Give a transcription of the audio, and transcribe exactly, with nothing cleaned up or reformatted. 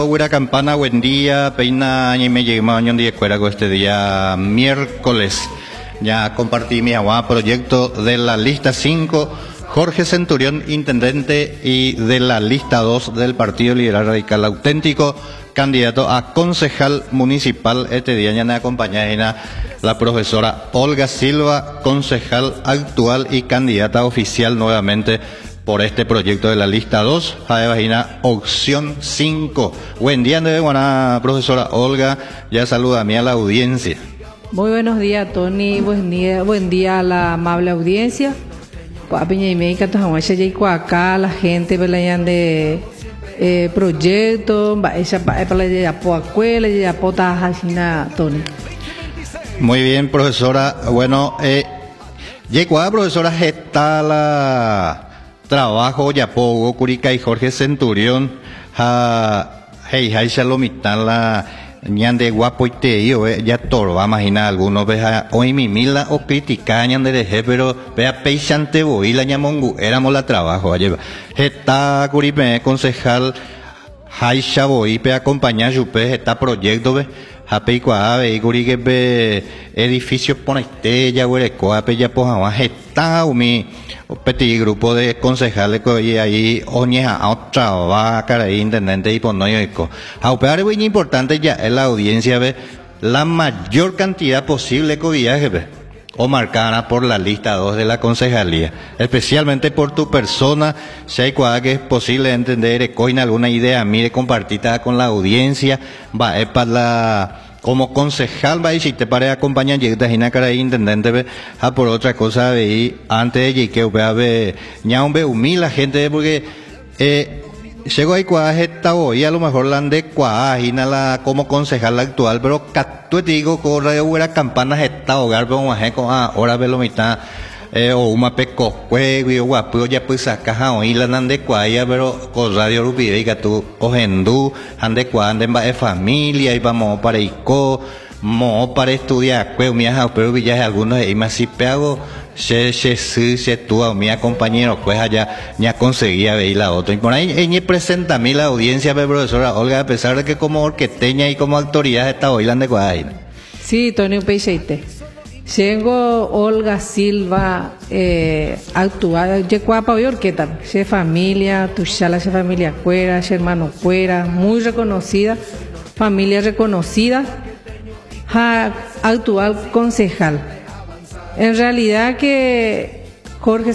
Buena campana, buen día, peina y me llegué mañana de escuela con este día miércoles. Ya compartí mi agua proyecto de la lista cinco, Jorge Centurión, intendente, y de la lista dos del Partido Liberal Radical Auténtico, candidato a concejal municipal. Este día ya me acompaña la profesora Olga Silva, concejal actual y candidata oficial nuevamente por este proyecto de la lista dos, a vagina opción cinco. Buen día, de buena profesora Olga, ya saluda a mí a la audiencia. Muy buenos días, Tony, buen día, buen día a la amable audiencia. Acá la gente de eh, proyecto, Tony. Muy bien, profesora. Bueno, eh, llegó a profesora está la trabajo ya poco Curica y Jorge Centurión ha hey hay shalomitan la ñande guapo y te yo ya torba imagina algunos ve hoy mi mila o critica ñande de pero vea peixante voy la ñamongu éramos la trabajo ayer está Curipe concejal hay voy pe acompañar yupe está proyecto ve hape kwa ve Curique be edificio pone ya güey coape ya poja está mi petit grupo de concejales que ahí oñeja a otra va cara intendente y por no eco a operar muy importante ya es la audiencia ve la mayor cantidad posible de viajes ve o marcada por la lista dos de la concejalía, especialmente por tu persona, si hay cual que es posible entender coin alguna idea mire compartida con la audiencia va es para la como concejal va y si te parece acompañar llega a cara intendente ve a por otra cosa ve antes de que vea ve ya un ve humilde la gente porque eh llegó ahí cuaje está hoy a lo mejor la de cuaje la como concejal actual pero tú te digo corre hubiera campanas está hogar pero más con ahora ve lo mitad eh, o una peco juego y guapo ya pues saca hoy la nan de cuaya pero con radio rupide y que tú ojendu ande cuando en de familia y vamos para ico mo para estudiar pues mi hija pero villaje algunos y más si pego se se se se tú a mi compañero pues allá ya conseguía ver la otra y por ahí ella presenta a mí la audiencia de profesora Olga a pesar de que como orquesteña y como autoridad está hoy la de cuaya. Sí, Tony Peixeite. Tengo Olga Silva, eh, actual, de Cuapa y Orqueta, se familia, Tuchala, se familia Cuera, se hermano Cuera, muy reconocida, familia reconocida, ja, actual concejal. En realidad que Jorge